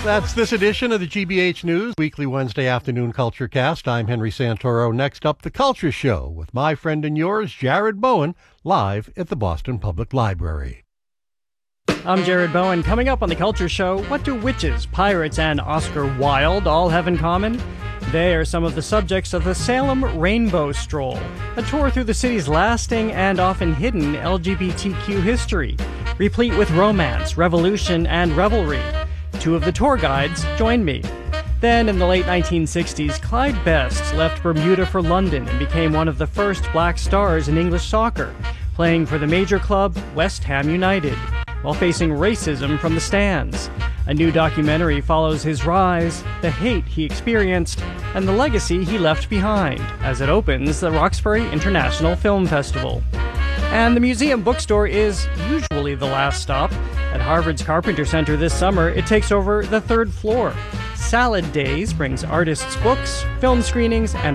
That's this edition of the GBH News Weekly Wednesday Afternoon Culture Cast. I'm Henry Santoro. Next up, The Culture Show with my friend and yours, Jared Bowen, live at the Boston Public Library. I'm Jared Bowen. Coming up on The Culture Show, what do witches, pirates, and Oscar Wilde all have in common? They are some of the subjects of the Salem Rainbow Stroll, a tour through the city's lasting and often hidden LGBTQ history, replete with romance, revolution, and revelry. Two of the tour guides joined me. Then, in the late 1960s, Clyde Best left Bermuda for London and became one of the first black stars in English soccer, playing for the major club West Ham United, while facing racism from the stands. A new documentary follows his rise, the hate he experienced, and the legacy he left behind as it opens the Roxbury International Film Festival. And the museum bookstore is usually the last stop. At Harvard's Carpenter Center this summer, it takes over the third floor. Salad Days brings artists' books, film screenings, and